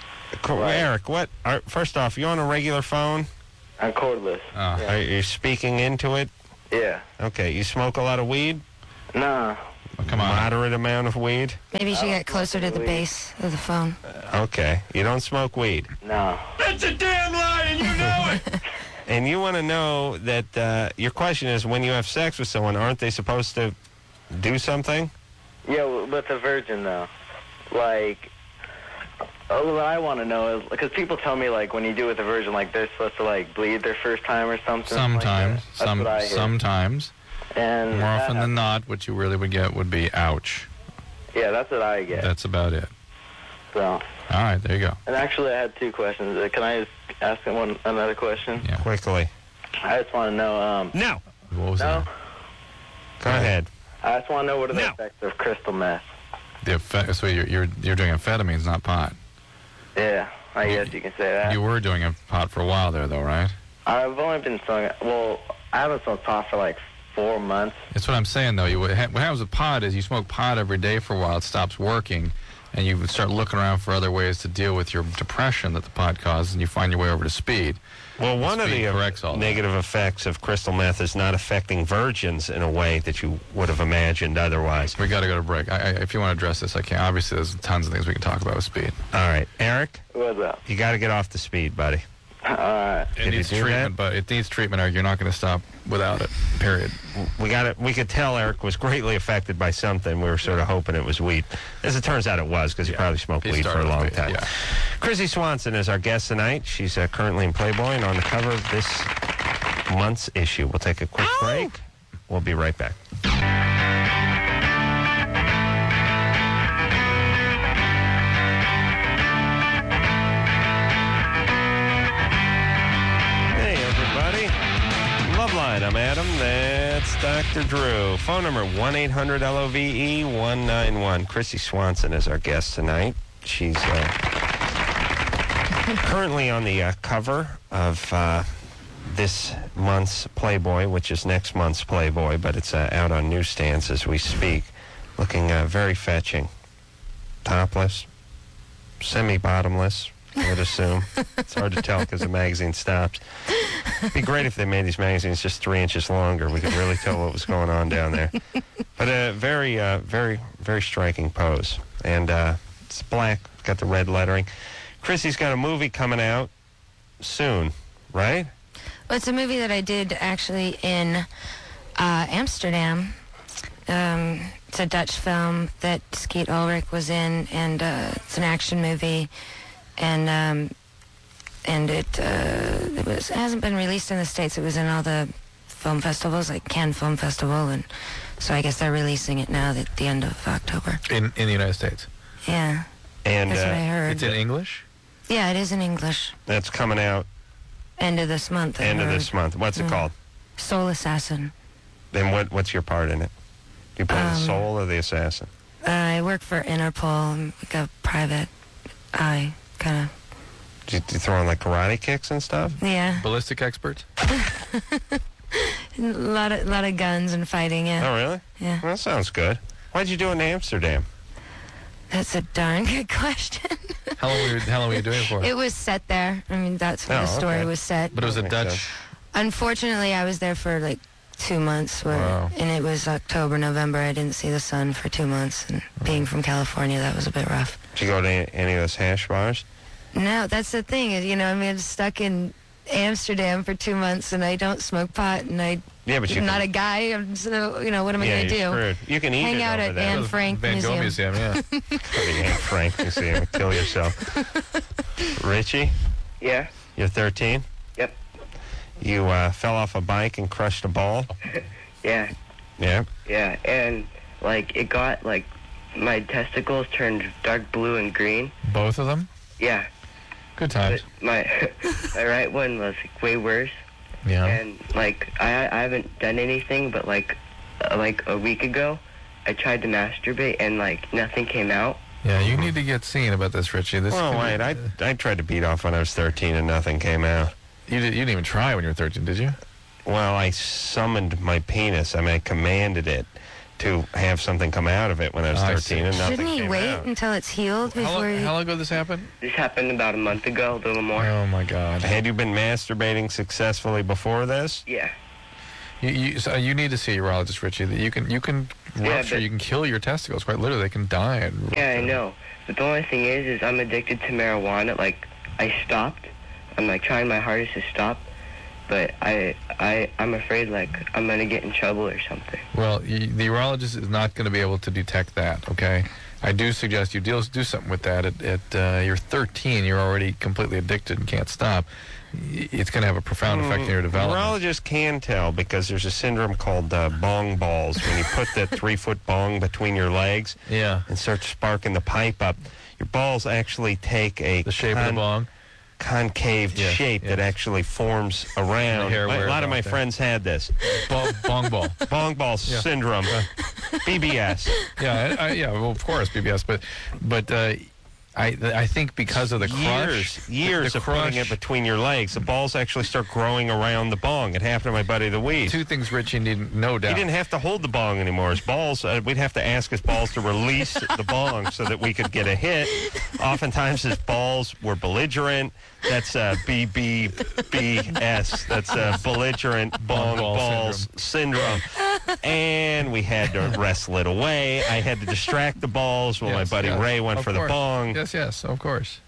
Eric, what? First off, you on a regular phone? I'm cordless. Oh. Yeah. Are you speaking into it? Yeah. Okay. You smoke a lot of weed? Nah. Oh, come on. Moderate amount of weed? Maybe you should get closer to the base of the phone. Okay. You don't smoke weed? No. That's a damn lie, and you know it. And you want to know that your question is, when you have sex with someone, aren't they supposed to do something? Yeah, with a virgin, though. Like, what I want to know is, because people tell me, like, when you do with a virgin, like, they're supposed to, like, bleed their first time or something. Sometimes. Like That's what I hear. Sometimes. And more often than not, what you really would get would be ouch. Yeah, that's what I get. That's about it. So. All right, there you go. And actually, I had two questions. Can I just ask another question? Yeah. Quickly. I just want to know. No. What was that? Go ahead. I just want to know what are the effects of crystal meth. So you're doing amphetamines, not pot. Yeah, I guess you can say that. You were doing a pot for a while there, though, right? I've only been smoking. Well, I haven't smoked pot for like 4 months. That's what I'm saying, though. What happens with pot is you smoke pot every day for a while, it stops working, and you would start looking around for other ways to deal with your depression that the pot causes, and you find your way over to speed. Well, one of the corrects all negative effects of crystal meth is not affecting virgins in a way that you would have imagined otherwise. We got to go to break. If you want to address this, I can. Obviously, there's tons of things we can talk about with speed. All right, Eric. What's up? You got to get off the speed, buddy. All right. It needs treatment, but it needs treatment, Eric. You're not going to stop without it. Period. We could tell Eric was greatly affected by something. We were sort of hoping it was weed. As it turns out, it was, because he probably smoked weed for a long time. Yeah. Chrissy Swanson is our guest tonight. She's currently in Playboy and on the cover of this month's issue. We'll take a quick break. We'll be right back. Loveline, I'm Adam. That's Dr. Drew. Phone number 1-800-LOVE-191. Chrissy Swanson is our guest tonight. She's currently on the cover of this month's Playboy, which is next month's Playboy, but it's out on newsstands as we speak. Looking very fetching. Topless. Semi-bottomless, I would assume. It's hard to tell because the magazine stops. It'd be great if they made these magazines just 3 inches longer. We could really tell what was going on down there. But a very, very striking pose. And it's black, got the red lettering. Chrissy's got a movie coming out soon, right? Well, it's a movie that I did actually in Amsterdam. It's a Dutch film that Skeet Ulrich was in, and it's an action movie. And it hasn't been released in the States. It was in all the film festivals, like Cannes Film Festival, and so I guess they're releasing it now at the end of October. In the United States? Yeah. And that's what I heard. It's in English? Yeah, it is in English. That's coming out end of this month. End of this month. What's it called? Soul Assassin. Then what's your part in it? You play the soul or the assassin? I work for Interpol. I'm like a private eye kind of. Do you throw on like karate kicks and stuff? Yeah. Ballistic experts? a lot of guns and fighting, yeah. Oh, really? Yeah. Well, that sounds good. Why'd you do it in Amsterdam? That's a darn good question. How long were you doing it for? It was set there. I mean, that's where the story was set. But it was a Dutch... Unfortunately, I was there for like 2 months, and it was October, November. I didn't see the sun for 2 months, and being from California, that was a bit rough. Did you go to any of those hash bars? No, that's the thing. I'm stuck in Amsterdam for 2 months, and I don't smoke pot, and I'm not a guy. So, what am I going to do? Screwed. You can eat Hang it out over at there. Anne Frank Van Gogh Museum. yeah. Go to the Anne Frank Museum and kill yourself. Richie? Yeah? You're 13? Yep. You fell off a bike and crushed a ball? Yeah. Yeah? Yeah, and, it got, my testicles turned dark blue and green. Both of them? Yeah. Good times. But my right one was way worse. Yeah. And I haven't done anything, but a week ago, I tried to masturbate and nothing came out. Yeah, you need to get seen about this, Richie. I tried to beat off when I was 13 and nothing came out. You didn't even try when you were 13, did you? Well, I summoned my penis. I mean, I commanded it to have something come out of it when I was 13, and nothing Shouldn't he came wait out. until it's healed before How long ago this happened? This happened about a month ago, a little more. Oh, my God. Had you been masturbating successfully before this? Yeah. So you need to see a urologist, Richie. That you can rupture, but- you can kill your testicles. Quite literally, they can die. And Yeah, I know. But the only thing is I'm addicted to marijuana. Like, I stopped. I'm, like, trying my hardest to stop. But I'm afraid, like, I'm going to get in trouble or something. Well, the urologist is not going to be able to detect that, okay? I do suggest you do something with that. At you're 13, you're already completely addicted and can't stop. It's going to have a profound effect on your development. Urologists can tell because there's a syndrome called bong balls. When you put that 3-foot bong between your legs and start sparking the pipe up, your balls actually take the shape of the bong. Concave shape that actually forms around. A lot of my friends had this. Bong ball. Bong ball syndrome. BBS. Yeah, well, of course, BBS. But I think because of the crush. Years of putting it between your legs, the balls actually start growing around the bong. It happened to my buddy Louise. Two things Richie needed, no doubt. He didn't have to hold the bong anymore. His balls, we'd have to ask his balls to release the bong so that we could get a hit. Oftentimes his balls were belligerent. That's BBBS. That's belligerent bong balls syndrome. And we had to wrestle it away. I had to distract the balls while my buddy Ray went for the bong. Yes, of course.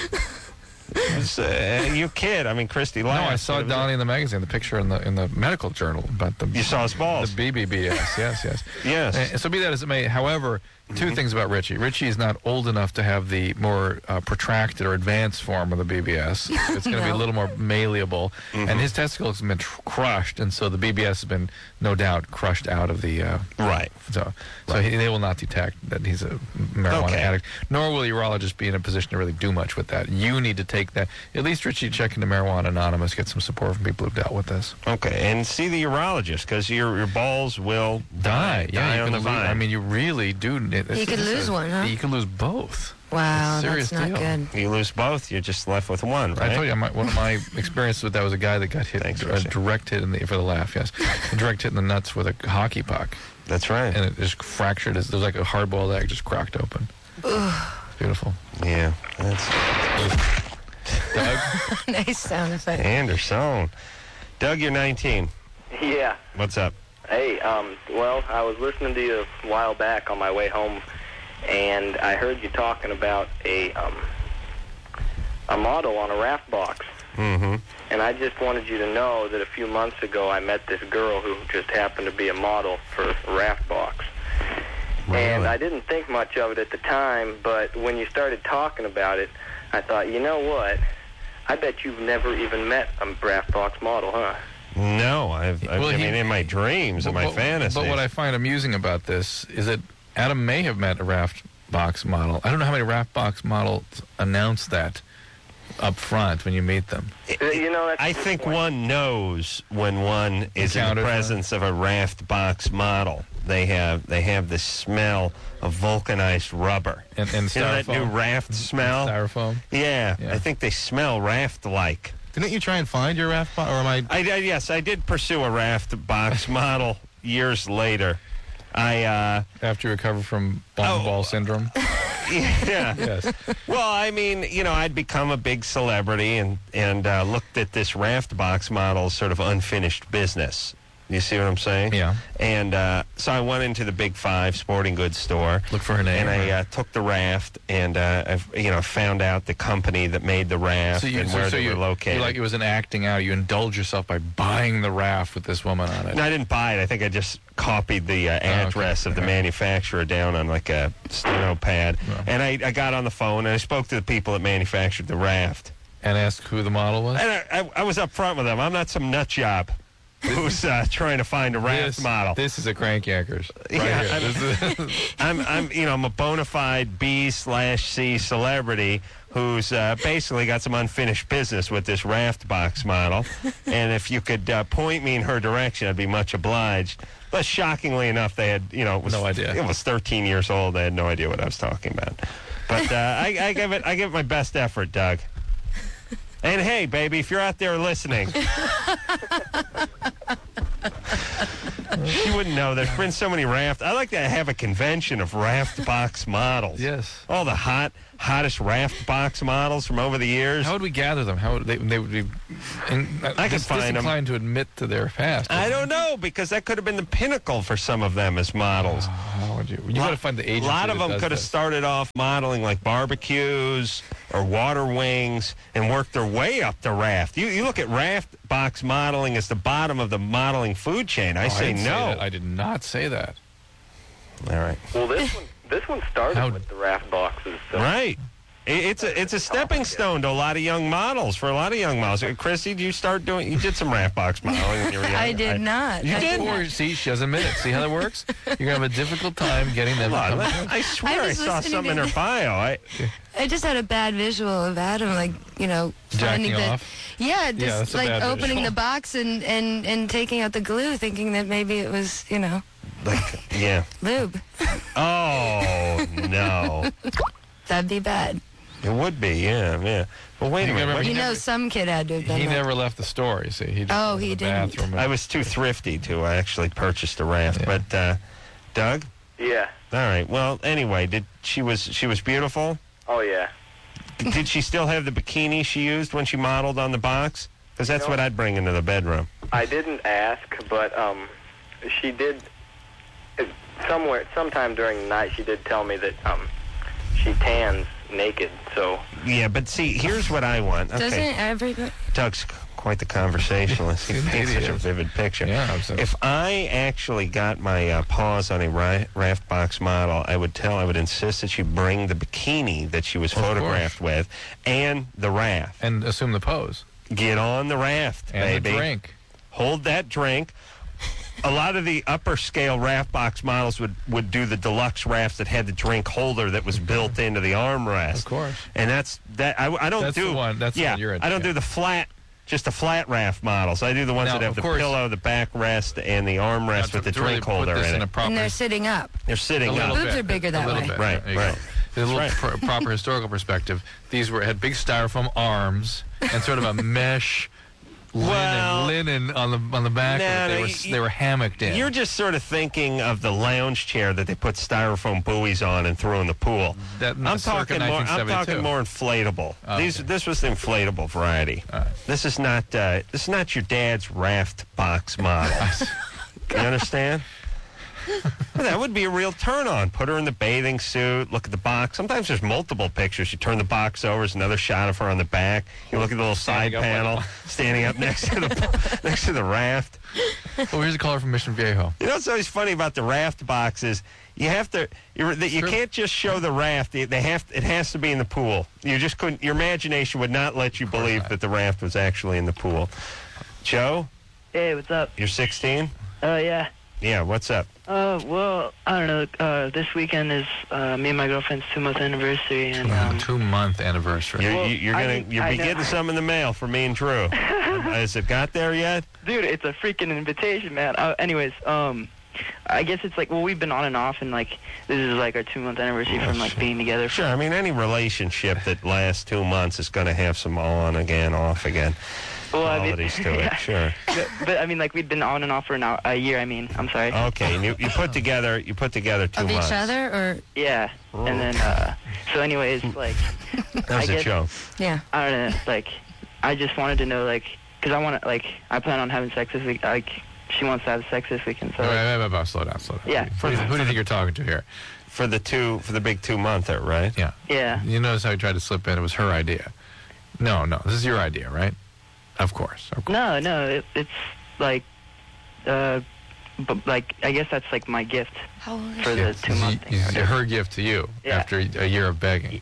You kid. I mean, Christy laughed. No, I saw Donnie in the magazine, the picture in the medical journal about the... You saw his balls? The BBBS, yes. Yes. So be that as it may, however, two things about Richie. Richie is not old enough to have the more protracted or advanced form of the BBS. It's going to be a little more malleable. And his testicles have been crushed, and so the BBS has been, no doubt, crushed out of the... right. So they will not detect that he's a marijuana addict, nor will the urologist be in a position to really do much with that. You need to take that. At least, Richie, check into Marijuana Anonymous, get some support from people who've dealt with this. Okay, and see the urologist, because your balls will die on the vine. I mean, you really do... You could lose one, huh? You could lose both. Wow, Serious that's not deal. good. You lose both, you're just left with one, right? I told you, one of my experiences with that was a guy that got hit, a direct hit for the laugh, yes. A direct hit in the nuts with a hockey puck. That's right. And it just fractured. There was like a hard-boiled egg just cracked open. Beautiful. Yeah. That's... Doug? Nice sound effect. Anderson. Doug, you're 19. Yeah. What's up? Hey, well, I was listening to you a while back on my way home, and I heard you talking about a model on a raft box. Mm-hmm. And I just wanted you to know that a few months ago I met this girl who just happened to be a model for a raft box. Really? And I didn't think much of it at the time, but when you started talking about it, I thought, you know what? I bet you've never even met a raft box model, huh? No, I mean, in my dreams, in my fantasies. But what I find amusing about this is that Adam may have met a raft box model. I don't know how many raft box models announce that up front when you meet them. You know, that's I think one knows when one is in the Encountered presence of a raft box model. They have the smell of vulcanized rubber. And you know that new styrofoam? raft smell? Styrofoam? Yeah, I think they smell raft-like. Didn't you try and find your raft box? Or am I... Yes, I did pursue a raft box model years later. After you recover from ball syndrome? Yeah. Yes. Well, I mean, I'd become a big celebrity and looked at this raft box model as sort of unfinished business. You see what I'm saying? Yeah. And so I went into the Big Five sporting goods store. Look for her name. And I took the raft and, found out the company that made the raft and where they were located. Like it was an acting out. You indulge yourself by buying the raft with this woman on it. No, I didn't buy it. I think I just copied the address of the manufacturer down on like a steno pad. Oh. And I got on the phone and I spoke to the people that manufactured the raft. And asked who the model was? And I was up front with them. I'm not some nut job who's trying to find a raft model. This is a Crank Yankers. I'm a bona fide B/C celebrity who's basically got some unfinished business with this raft box model. And if you could point me in her direction, I'd be much obliged. But shockingly enough, they had, no idea. It was 13 years old. They had no idea what I was talking about. But I give it my best effort, Doug. And hey, baby, if you're out there listening, she wouldn't know. There's been so many raft. I like to have a convention of raft box models. Yes. All the hottest raft box models from over the years. How would we gather them? How would they would be I can find them. disinclined to admit to their past. I don't know, because that could have been the pinnacle for some of them as models. How would you? You got to find the agency. A lot of that them does could have this. started off modeling like barbecues or water wings and worked their way up the raft. You look at raft box modeling as the bottom of the modeling food chain. I say didn't no. that. I did not say that. All right. Well, this one started with the raft boxes. So. Right. It's a stepping stone to a lot of young models. For a lot of young models, Chrissy, you did some raft box modeling when you were young. I did not. You I did? Or, see, she doesn't admit it. See how that works? You're going to have a difficult time getting them to come out. I swear I was saw listening something in to her bio. I just had a bad visual of Adam, like, finding Jacking the off? yeah, Yeah, just that's a like bad opening visual. the box and taking out the glue, thinking that maybe it was Yeah. lube. Oh, no. That'd be bad. It would be, yeah. But wait a minute. Some kid had to have done He that. never left the store, you see. He just Oh, went to he the didn't. bathroom. I was too thrifty to actually purchase the raft. Yeah. But, Doug? Yeah. All right. Well, anyway, she was beautiful? Oh, yeah. Did she still have the bikini she used when she modeled on the box? Because that's what I'd bring into the bedroom. I didn't ask, but she did. Sometime during the night, she did tell me that she tans naked. So Yeah, but see, here's what I want. Okay. Doesn't everybody? Doug's quite the conversationalist. He paints such a vivid picture. Yeah, absolutely. If I actually got my paws on a raft box model, I would insist that she bring the bikini that she was photographed with and the raft. And assume the pose. Get on the raft, And baby. the drink. Hold that drink. A lot of the upper scale raft box models would do the deluxe rafts that had the drink holder that was built into the armrest. Of course. And I don't That's do the one. That's the one you're into, I don't yeah. do the flat, just the flat raft models. I do the ones Now, that have of the course- pillow, the backrest, and the armrest with the to really drink put holder this in in it. a proper, And they're sitting up. They're sitting a up. little Boobs bit, are bigger that a little way. Bit. Right, There you right. go. There's a little That's proper historical perspective. These had big styrofoam arms and sort of a mesh linen on the back. No, of it. They were hammocked in. You're just sort of thinking of the lounge chair that they put styrofoam buoys on and threw in the pool. I'm circa talking more. I'm 1972. talking more inflatable. Oh, This was the inflatable variety. All right. This is not your dad's raft box model. You understand? Well, that would be a real turn on. Put her in the bathing suit, look at the box. Sometimes there's multiple pictures. You turn the box over, there's another shot of her on the back. You look at the little side Standing up panel, standing up next to the raft. Well, here's a caller from Mission Viejo. You know what's always funny about the raft boxes? You have to. You can't just show the raft. It has to be in the pool. You just couldn't. Your imagination would not let you believe that the raft was actually in the pool. Joe, Hey, what's up? you're 16. Yeah. Yeah, what's up? Well, I don't know. This weekend is me and my girlfriend's 2-month anniversary, and 2-month anniversary. You'll be I know. getting some in the mail from me and Drew. Has it got there yet? dude, it's a freaking invitation, man. Anyways, I guess it's like, well, we've been on and off, and like this is like our 2-month anniversary from like being together. Sure. I mean, any relationship that lasts 2 months is going to have some on again, off again qualities to it. yeah. Sure. But I mean, like we'd been on and off for a year. I mean, I'm sorry. Okay, and you put together 2 Of months. each other, or Yeah, and then so anyways, like That was I a guess, joke. yeah. I don't know, like I just wanted to know, like, because I plan on having sex this week. Like she wants to have sex this weekend, so like, Slow down. Yeah. Who do you think you're talking to here? For the big 2-monther, right? Yeah. Yeah. You notice how he tried to slip in? It was her idea. No, this is your idea, right? Of course. No, it's like, but like I guess that's like my gift for the 2-month thing. Yeah, her gift to you after a year of begging.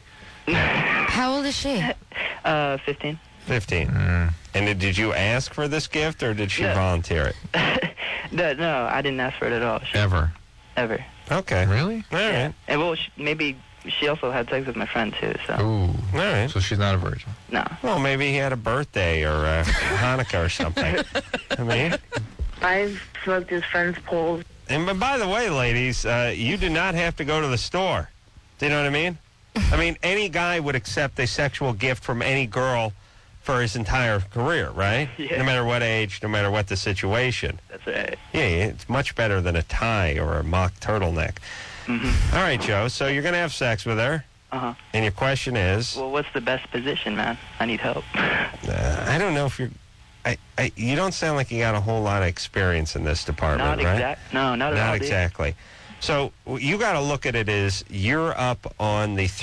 How old is she? 15. 15. And did you ask for this gift, or did she Yeah. volunteer it? No, I didn't ask for it at all. Ever. Okay. Really? All right. And well, maybe she also had sex with my friend too. So Ooh. All right. So she's not a virgin. no. Well, maybe he had a birthday or Hanukkah or something. I mean, I've smoked his friend's poles. and by the way, ladies, you do not have to go to the store. Do you know what I mean? I mean, any guy would accept a sexual gift from any girl for his entire career, right? Yeah. No matter what age, no matter what the situation. That's right. Yeah, it's much better than a tie or a mock turtleneck. Mm-hmm. All right, Joe, so you're going to have sex with her. Uh-huh. And your question is? Well, what's the best position, man? I need help. I don't know if you're... you don't sound like you got a whole lot of experience in this department, right? No, not at all. Not exactly. So you got to look at it as you're up on the